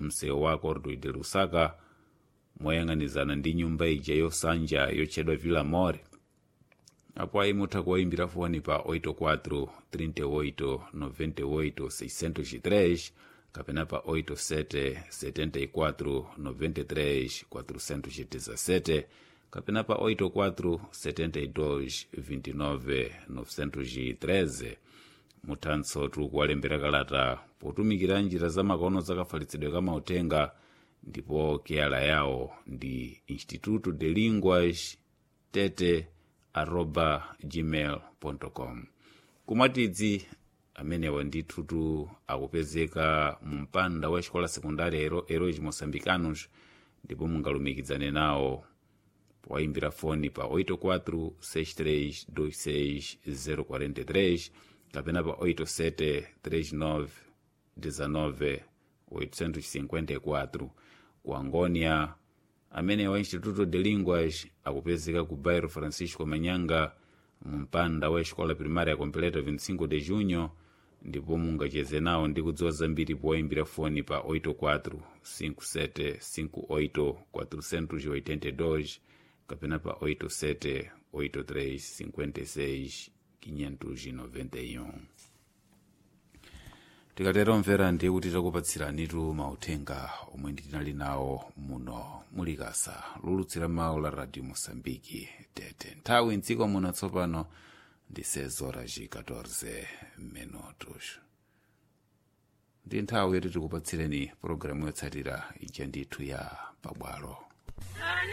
msewu wa Cordoy de Lusaka moyang'anizana ndi nyumba ija yosanja yotchedwa Villa More. Apo ayi mutha kuwayimbira foni pa 84 38 98 603 kapena pa 87 74 93 417 kapena pa 84 72 29 913. Muthanso kuwalembera kalata potumikira njira za makono zakafalitsidwe ka mauthenga, ndipo keyala yawo ndi Instituto de Linguas tete@gmail.com. Kumatidzi amenewa ndithu akupezeka mu mpanda wa xikola sekundari Heróis Moçambicanos, ndipo mungalumikizane nawo powayimbira foni pa 84 63 26 043 kapena pa 87 39 19 854. Ku Angônia amene wa Instituto de Linguas akupezeka ku bairro Francisco Manyanga mu mpanda wa escola primária completa 25 de junho, ndipo mungacheze nawo ndi kudziwa zambiri powayimbira foni pa 84 57 58 482 kapena pa 87 83 56 591. Tikatero mvera ndiye kuti takupatsiranitu mauthenga omwe ndinali nawo muno mulikasa lulutsira mawu la Radio Moçambique tete. Nthawi mdziko muno tsopano ndi 6:14 minutos. Ndi nthawi yoti tikupatsireni pologalamu yotsatira ija ndithu ya pabwalo.